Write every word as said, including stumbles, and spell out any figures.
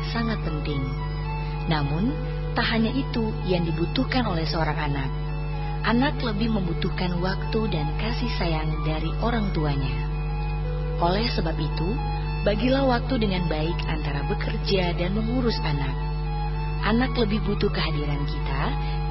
sangat penting. Namun, tak hanya itu yang dibutuhkan oleh seorang anak. Anak lebih membutuhkan waktu dan kasih sayang dari orang tuanya. Oleh sebab itu, bagilah waktu dengan baik antara bekerja dan mengurus anak. Anak lebih butuh kehadiran kita